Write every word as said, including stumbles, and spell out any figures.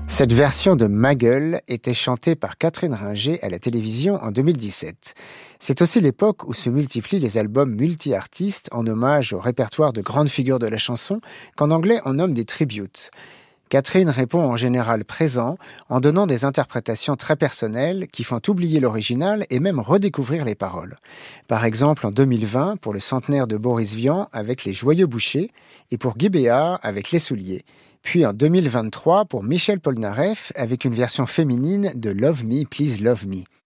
Cette version de Ma gueule était chantée par Catherine Ringer à la télévision en deux mille dix-sept. C'est aussi l'époque où se multiplient les albums multi-artistes en hommage au répertoire de grandes figures de la chanson, qu'en anglais on nomme des tributes. Catherine répond en général présent en donnant des interprétations très personnelles qui font oublier l'original et même redécouvrir les paroles. Par exemple en deux mille vingt pour le centenaire de Boris Vian avec Les Joyeux Bouchers et pour Guy Béard avec Les Souliers. Puis en deux mille vingt-trois pour Michel Polnareff avec une version féminine de Love Me, Please Love Me.